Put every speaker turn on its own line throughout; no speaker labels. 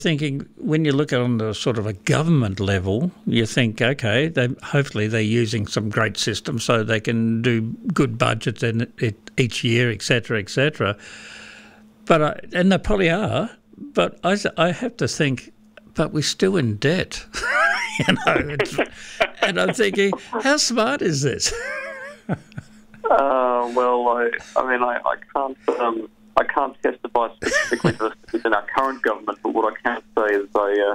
thinking when you look at on the sort of a government level, you think, okay, hopefully they're using some great systems so they can do good budgets each year, etc., etc. But and they probably are. But I have to think, but we're still in debt, and I'm thinking, how smart is this?
Well, I can't testify specifically to this in our current government, but what I can say is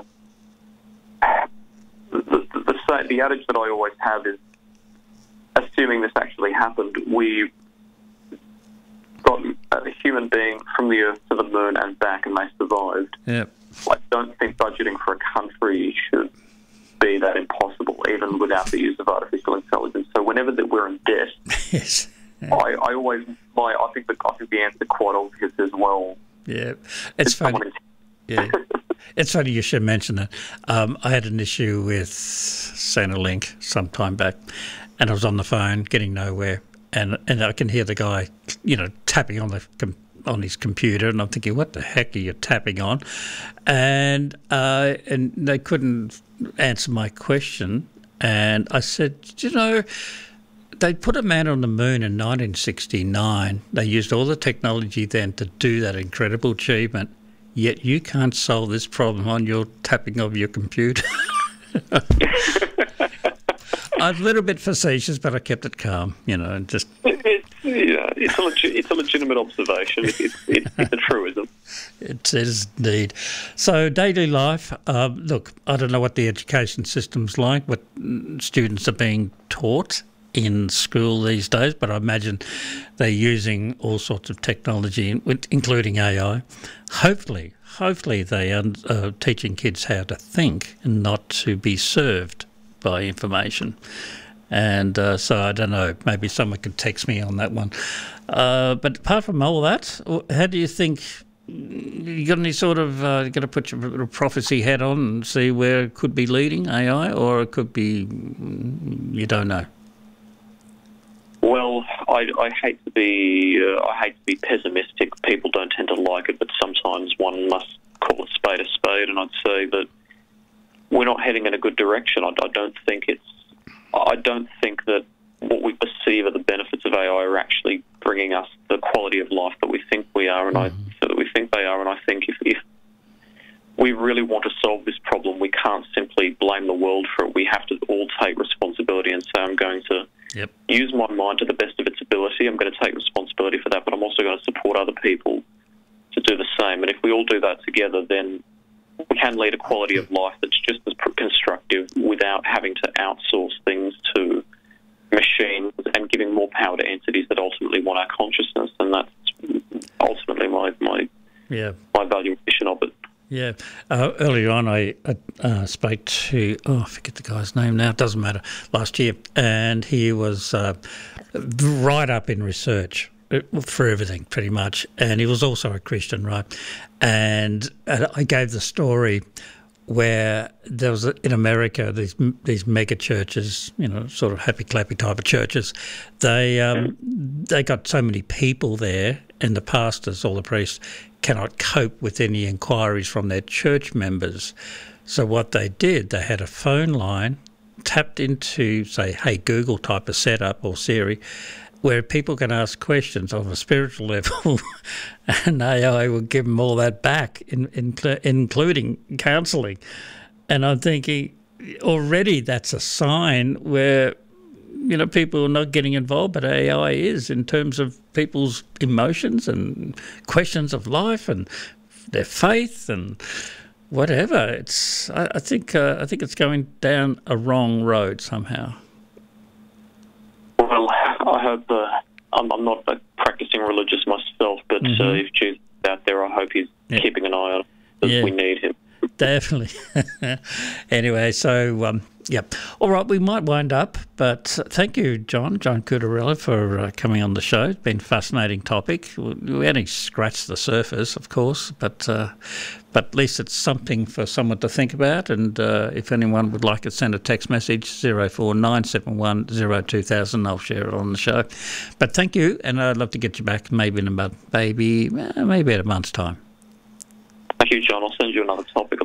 the adage that I always have is, assuming this actually happened, we got a human being from the Earth to the Moon and back, and they survived.
Yep.
I don't think budgeting for a country should be that impossible, even without the use of artificial intelligence. So whenever that we're in debt,
yes.
I think the answer quite obvious as well.
Yeah, it's funny. Yeah, it's funny you should mention that. I had an issue with Centrelink some time back, and I was on the phone getting nowhere, and I can hear the guy, tapping on his computer, and I'm thinking, what the heck are you tapping on? And they couldn't answer my question, and I said, they put a man on the moon in 1969. They used all the technology then to do that incredible achievement, yet you can't solve this problem on your tapping of your computer. I'm a little bit facetious, but I kept it calm, and just...
It's a legitimate observation. It's a truism.
It is indeed. So daily life, look, I don't know what the education system's like, what students are being taught in school these days, but I imagine they're using all sorts of technology, including AI. Hopefully they are teaching kids how to think and not to be served by information. And so I don't know, maybe someone could text me on that one. But apart from all that, how do you think, you got any sort of, you got to put your little prophecy hat on and see where it could be leading, AI, or it could be, you don't know?
Well, I hate to be pessimistic. People don't tend to like it, but sometimes one must call a spade, and I'd say that we're not heading in a good direction. I don't think that what we perceive are the benefits of AI are actually bringing us the quality of life that we think we are, and we think they are. And I think if we really want to solve this problem, we can't simply blame the world for it. We have to all take responsibility and say, I'm going to use my mind to the best of its ability. I'm going to take responsibility for that, but I'm also going to support other people to do the same. And if we all do that together, then we can lead a quality of life that's just as constructive without having to outsource things to machines and giving more power to entities that ultimately want our consciousness. And that's ultimately my value and mission of it.
Yeah. Earlier on, I spoke to, I forget the guy's name now, it doesn't matter, last year, and he was right up in research for everything, pretty much, and he was also a Christian, right? And I gave the story where there was, in America, these mega churches, sort of happy-clappy type of churches, they got so many people there, and the pastors or the priests cannot cope with any inquiries from their church members. So what they did, they had a phone line tapped into, say, Hey Google type of setup or Siri, where people can ask questions on a spiritual level, and AI will give them all that back, including counselling. And I'm thinking, already that's a sign where, people are not getting involved, but AI is, in terms of people's emotions and questions of life and their faith and whatever. I think it's going down a wrong road somehow.
Well, I hope I'm not a practicing religious myself, but if Jesus is out there, I hope he's keeping an eye on it, because we need him.
Definitely. Anyway, so, all right, we might wind up, but thank you, John Cutarella, for coming on the show. It's been a fascinating topic. We only scratched the surface, of course, but at least it's something for someone to think about. And if anyone would like to send a text message, 04971 02000, I'll share it on the show. But thank you, and I'd love to get you back maybe in about maybe at a month's time.
Thank you, John. I'll send you another topic.